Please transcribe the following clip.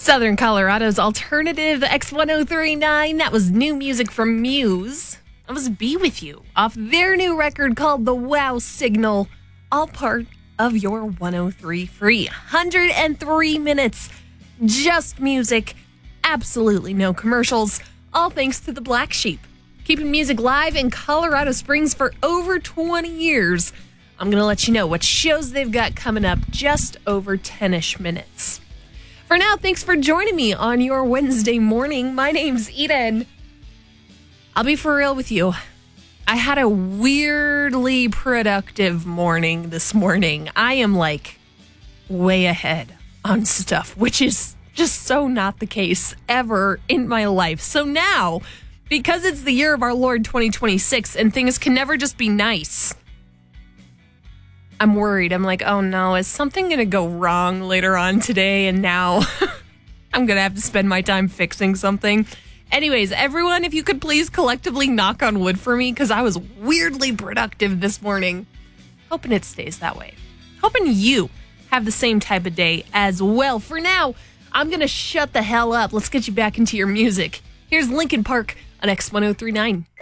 Southern Colorado's alternative X1039. That was new music from Muse. That was Be With You off their new record called The Wow Signal. All part of your 103 free. 103 minutes. Just music. Absolutely no commercials. All thanks to the Black Sheep. Keeping music live in Colorado Springs for over 20 years. I'm going to let you know what shows they've got coming up just over 10-ish minutes. For now, thanks for joining me on your Wednesday morning. My name's Eden. I'll be for real with you. I had a weirdly productive morning this morning. I am way ahead on stuff, which is just so not the case ever in my life. So now, because it's the year of our Lord 2026 and things can never just be nice, I'm worried. I'm like, oh no, is something going to go wrong later on today? And now I'm going to have to spend my time fixing something. Anyways, everyone, if you could please collectively knock on wood for me, because I was weirdly productive this morning. Hoping it stays that way. Hoping you have the same type of day as well. For now, I'm going to shut the hell up. Let's get you back into your music. Here's Linkin Park on X1039.